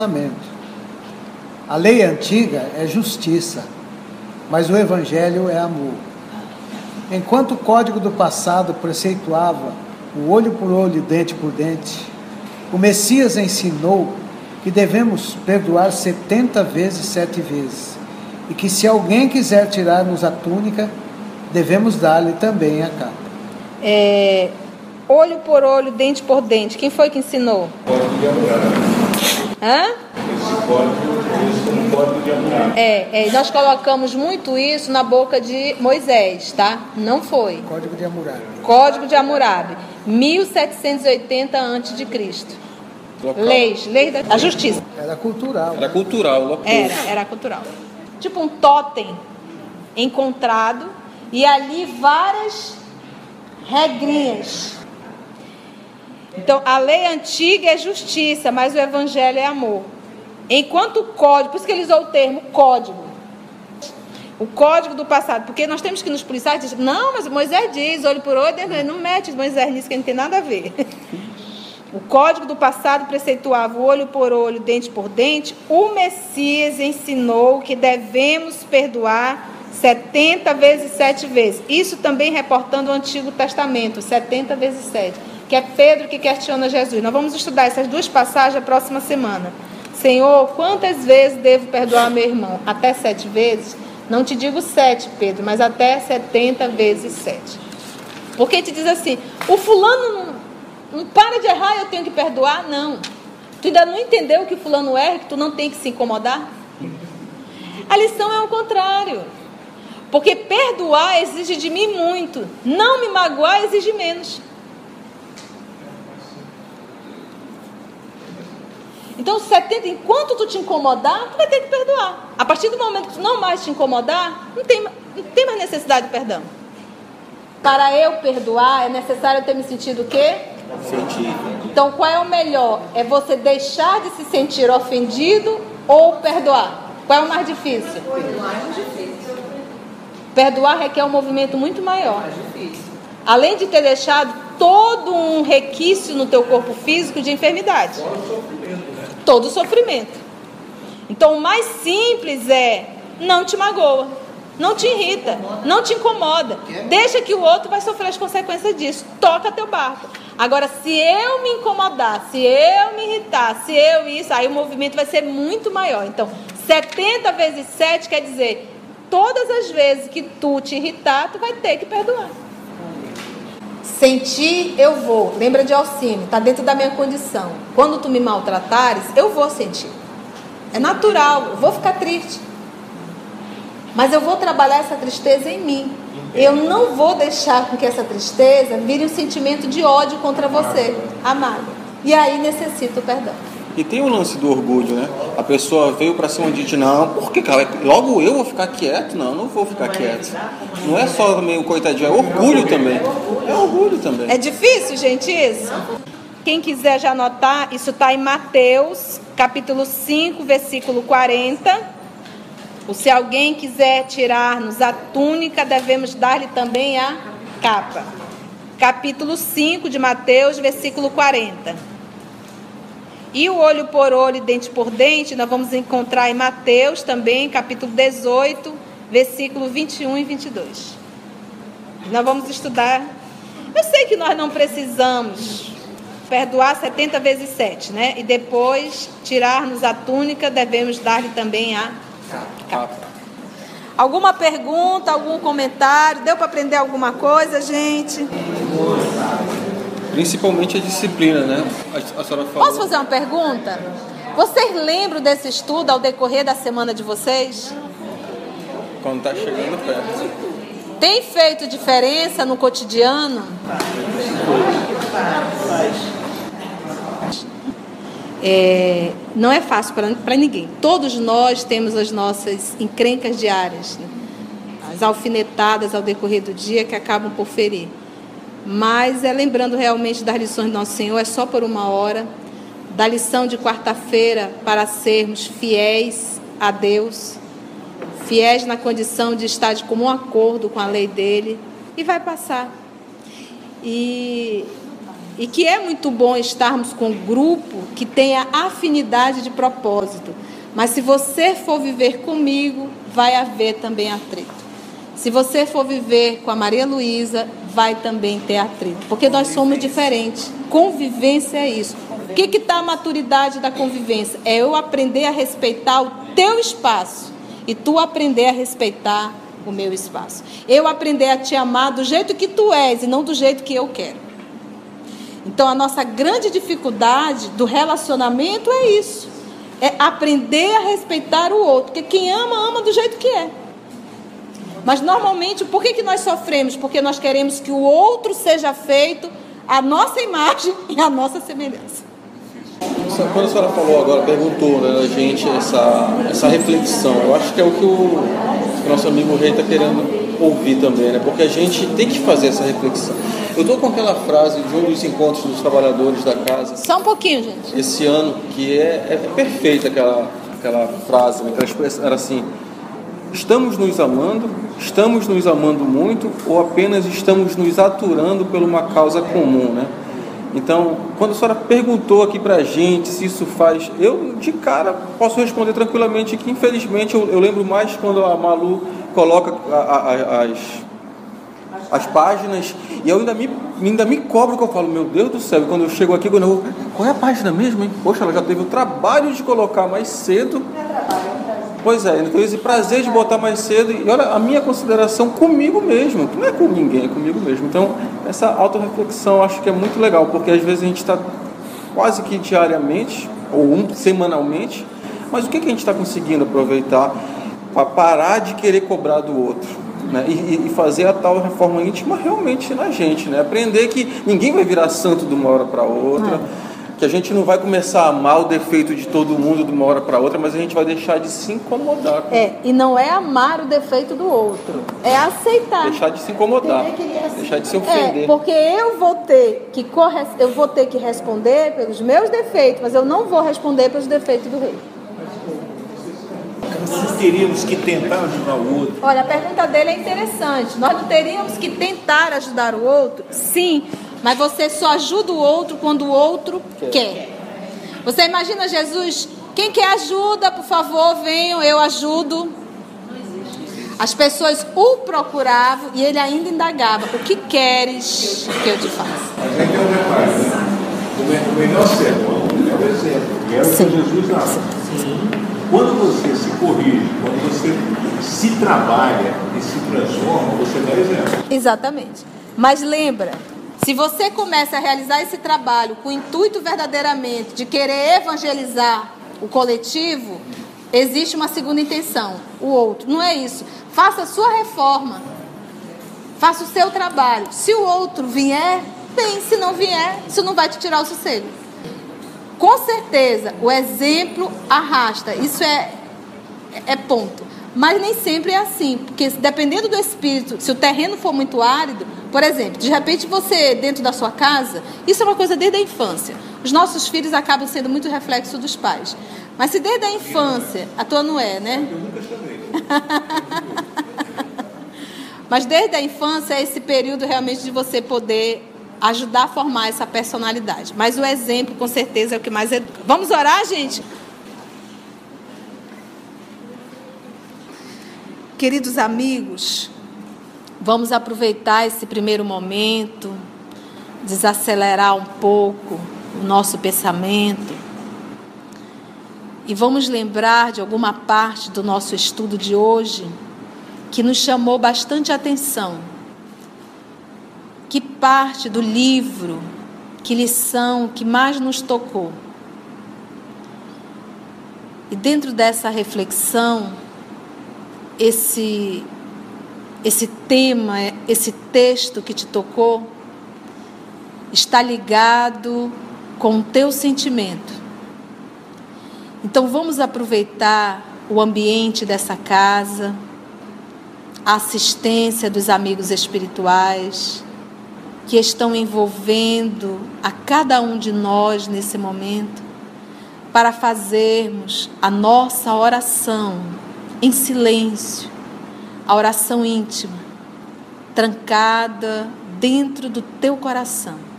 A lei antiga é justiça, mas o evangelho é amor. Enquanto o código do passado preceituava o olho por olho, dente por dente, o Messias ensinou que devemos perdoar 70 vezes 7 vezes, e que se alguém quiser tirar-nos a túnica, devemos dar-lhe também a capa. Olho por olho, dente por dente. Quem foi que ensinou? Código de Hammurabi. Hã? Esse código de Hammurabi. Nós colocamos muito isso na boca de Moisés, tá? Não foi. Código de Hammurabi. Código de Hammurabi, 1780 a.C. Leis da justiça. Era cultural. Era cultural. Era cultural. Tipo um totem encontrado e ali várias regrinhas. Então, a lei antiga é justiça, mas o evangelho é amor. Enquanto o código, por isso que ele usou o termo código. O código do passado, porque nós temos que nos policiar e dizer, não, mas Moisés diz, olho por olho, não mete Moisés nisso que não tem nada a ver. O código do passado preceituava o olho por olho, dente por dente. O Messias ensinou que devemos perdoar 70 vezes 7 vezes. Isso também reportando o Antigo Testamento, 70 vezes 7. Que é Pedro que questiona Jesus. Nós vamos estudar essas duas passagens a próxima semana. Senhor, quantas vezes devo perdoar meu irmão? Até 7 vezes? Não te digo 7, Pedro, mas até 70 vezes 7. Porque te diz assim, o fulano não para de errar, eu tenho que perdoar? Não. Tu ainda não entendeu que fulano erra, que tu não tem que se incomodar? A lição é o contrário. Porque perdoar exige de mim muito. Não me magoar exige menos. Então, 70, enquanto tu te incomodar, tu vai ter que perdoar. A partir do momento que tu não mais te incomodar, não tem mais necessidade de perdão. Para eu perdoar, é necessário eu ter me sentido o quê? Sentido. Então, qual é o melhor? É você deixar de se sentir ofendido ou perdoar? Qual é o mais difícil? Perdoar requer um movimento muito maior. Além de ter deixado todo um requício no teu corpo físico de enfermidade. Todo sofrimento. Então, o mais simples é não te magoa, não te irrita, não te incomoda. Deixa que o outro vai sofrer as consequências disso. Toca teu barco. Agora, se eu me incomodar, se eu me irritar, se eu isso, aí o movimento vai ser muito maior. Então, 70 vezes 7 quer dizer, todas as vezes que tu te irritar, tu vai ter que perdoar. Sentir, eu vou. Lembra de Alcine, está dentro da minha condição. Quando tu me maltratares, eu vou sentir. É natural, eu vou ficar triste. Mas eu vou trabalhar essa tristeza em mim. Eu não vou deixar com que essa tristeza vire um sentimento de ódio contra você, amado. E aí necessito perdão. E tem o lance do orgulho, né? A pessoa veio pra cima de ti, não, porque cara, logo eu vou ficar quieto? Não vou ficar quieto. Não é só meio coitadinho, é orgulho também. É orgulho também. É difícil, gente, isso? Quem quiser já anotar, isso está em Mateus, capítulo 5, versículo 40. Ou se alguém quiser tirar-nos a túnica, devemos dar-lhe também a capa. Capítulo 5 de Mateus, versículo 40. E o olho por olho, dente por dente, nós vamos encontrar em Mateus também, capítulo 18, versículo 21 e 22. Nós vamos estudar. Eu sei que nós não precisamos perdoar 70 vezes 7, né? E depois tirar-nos a túnica, devemos dar-lhe também a capa. Alguma pergunta, algum comentário? Deu para aprender alguma coisa, gente? Principalmente a disciplina, né? A senhora falou. Posso fazer uma pergunta? Vocês lembram desse estudo ao decorrer da semana de vocês? Quando está chegando perto. Tem feito diferença no cotidiano? Não é fácil para ninguém. Todos nós temos as nossas encrencas diárias, né? As alfinetadas ao decorrer do dia que acabam por ferir. Mas lembrando realmente das lições do nosso Senhor, é só por uma hora, da lição de quarta-feira para sermos fiéis a Deus, fiéis na condição de estar de comum acordo com a lei dele, e vai passar. E e que é muito bom estarmos com um grupo que tenha afinidade de propósito. Mas se você for viver comigo, vai haver também atrito. Se você for viver com a Maria Luísa, vai também ter atrito. Porque nós somos diferentes. Convivência é isso. O que está a maturidade da convivência? É eu aprender a respeitar o teu espaço e tu aprender a respeitar o meu espaço. Eu aprender a te amar do jeito que tu és e não do jeito que eu quero. Então, a nossa grande dificuldade do relacionamento é isso. É aprender a respeitar o outro. Porque quem ama, ama do jeito que é. Mas, normalmente, por que nós sofremos? Porque nós queremos que o outro seja feito à nossa imagem e à nossa semelhança. Quando a senhora falou agora, perguntou, né, a gente essa reflexão, eu acho que é o que o nosso amigo Rei está querendo ouvir também, né? Porque a gente tem que fazer essa reflexão. Eu estou com aquela frase de um dos encontros dos trabalhadores da casa. Só um pouquinho, gente. Esse ano, que é perfeita aquela frase, né, aquela expressão, era assim: estamos nos amando muito, ou apenas estamos nos aturando por uma causa comum, né? Então, quando a senhora perguntou aqui pra gente se isso faz, eu de cara posso responder tranquilamente que, infelizmente, eu lembro mais quando a Malu coloca as páginas, e eu ainda me cobro, que eu falo, meu Deus do céu, e quando eu chego aqui, qual é a página mesmo, hein? Poxa, ela já teve o trabalho de colocar mais cedo. Pois é, então esse prazer de botar mais cedo, e olha, a minha consideração comigo mesmo, que não é com ninguém, é comigo mesmo. Então, essa autorreflexão acho que é muito legal, porque às vezes a gente está quase que diariamente, ou semanalmente, mas o que a gente está conseguindo aproveitar para parar de querer cobrar do outro, né? E fazer a tal reforma íntima realmente na gente, né? Aprender que ninguém vai virar santo de uma hora para outra, que a gente não vai começar a amar o defeito de todo mundo de uma hora para outra, mas a gente vai deixar de se incomodar. E não é amar o defeito do outro, é aceitar. Deixar de se incomodar, deixar de se ofender. Porque eu vou ter que responder pelos meus defeitos, mas eu não vou responder pelos defeitos do Rei. Nós teríamos que tentar ajudar o outro. Olha, a pergunta dele é interessante. Nós não teríamos que tentar ajudar o outro? Sim. Mas você só ajuda o outro quando o outro quer. Você imagina Jesus, quem quer ajuda, por favor, venham, eu ajudo. As pessoas o procuravam e ele ainda indagava, o que queres que eu te faça? Mas aí tem um detalhe, né? O melhor sermão é o exemplo, que é o que Jesus dá. Quando você se corrige, quando você se trabalha e se transforma, você dá exemplo. Exatamente. Mas lembra, se você começa a realizar esse trabalho com o intuito verdadeiramente de querer evangelizar o coletivo, existe uma segunda intenção, o outro. Não é isso. Faça a sua reforma. Faça o seu trabalho. Se o outro vier, bem. Se não vier, isso não vai te tirar o sossego. Com certeza, o exemplo arrasta. Isso é ponto. Mas nem sempre é assim. Porque dependendo do espírito, se o terreno for muito árido, por exemplo, de repente você, dentro da sua casa, isso é uma coisa desde a infância. Os nossos filhos acabam sendo muito reflexo dos pais. Mas se desde a infância, a tua não é, né? Eu nunca chamei. Mas desde a infância é esse período realmente de você poder ajudar a formar essa personalidade. Mas o exemplo, com certeza, é o que mais educa. Vamos orar, gente? Queridos amigos, vamos aproveitar esse primeiro momento, desacelerar um pouco o nosso pensamento e vamos lembrar de alguma parte do nosso estudo de hoje que nos chamou bastante atenção. Que parte do livro, que lição que mais nos tocou? E dentro dessa reflexão, esse tema, esse texto que te tocou, está ligado com o teu sentimento. Então vamos aproveitar o ambiente dessa casa, a assistência dos amigos espirituais, que estão envolvendo a cada um de nós nesse momento, para fazermos a nossa oração em silêncio, a oração íntima, trancada dentro do teu coração.